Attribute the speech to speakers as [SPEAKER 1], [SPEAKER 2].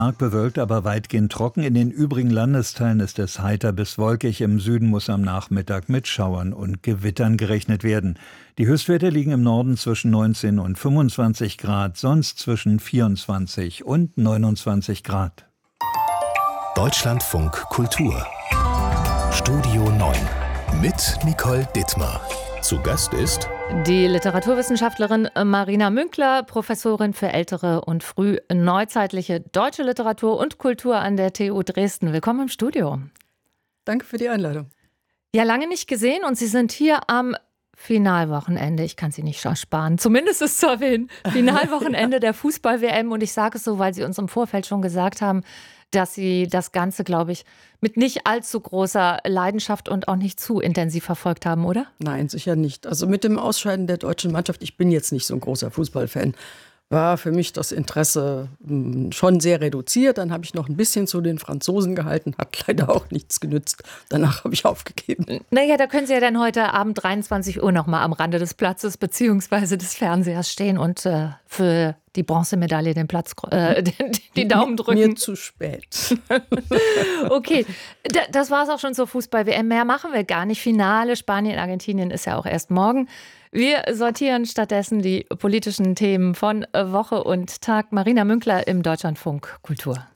[SPEAKER 1] Stark bewölkt, aber weitgehend trocken. In den übrigen Landesteilen ist es heiter bis wolkig. Im Süden muss am Nachmittag mit Schauern und Gewittern gerechnet werden. Die Höchstwerte liegen im Norden zwischen 19 und 25 Grad, sonst zwischen 24 und 29 Grad.
[SPEAKER 2] Deutschlandfunk Kultur. Studio 9 mit Nicole Dittmar. Zu Gast ist
[SPEAKER 3] die Literaturwissenschaftlerin Marina Münkler, Professorin für ältere und frühneuzeitliche deutsche Literatur und Kultur an der TU Dresden. Willkommen im Studio.
[SPEAKER 4] Danke für die Einladung.
[SPEAKER 3] Ja, lange nicht gesehen und Sie sind hier am Finalwochenende. Ich kann Sie nicht ersparen, zumindest ist zu erwähnen. Finalwochenende der Fußball-WM und ich sage es so, weil Sie uns im Vorfeld schon gesagt haben, dass Sie das Ganze, glaube ich, mit nicht allzu großer Leidenschaft und auch nicht zu intensiv verfolgt haben, oder?
[SPEAKER 4] Nein, sicher nicht. Also mit dem Ausscheiden der deutschen Mannschaft, ich bin jetzt nicht so ein großer Fußballfan, war für mich das Interesse schon sehr reduziert. Dann habe ich noch ein bisschen zu den Franzosen gehalten, hat leider auch nichts genützt. Danach habe ich aufgegeben.
[SPEAKER 3] Naja, da können Sie ja dann heute Abend 23 Uhr noch mal am Rande des Platzes bzw. des Fernsehers stehen und für die Bronzemedaille den Platz, die Daumen drücken.
[SPEAKER 4] Mir zu spät.
[SPEAKER 3] Okay, das war es auch schon zur Fußball-WM. Mehr machen wir gar nicht. Finale Spanien, Argentinien ist ja auch erst morgen. Wir sortieren stattdessen die politischen Themen von Woche und Tag. Marina Münkler im Deutschlandfunk Kultur.